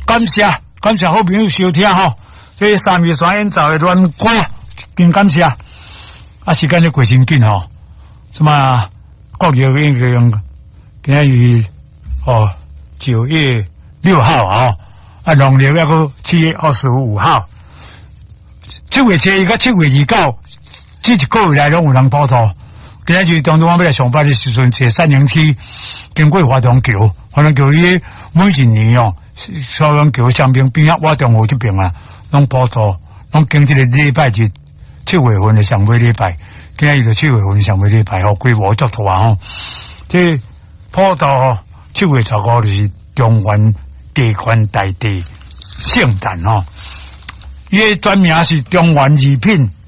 感谢好朋友收听吼，这3月3演奏的乱歌，真感谢。时间就过真紧吼，什么国历应该用今日9月6号农历那个7月25号，7月7日到7月29，这一个月来拢有人报道。今日当中我要来上班的时阵，坐三营区经过华东桥伊每一年华东桥上边边我中湖这边拢报道，拢经这个礼拜日7月份的上尾礼拜，今日就7月份上尾礼拜规模足大这报道7月15就是中原地权大地圣诞伊的专名是中原二品。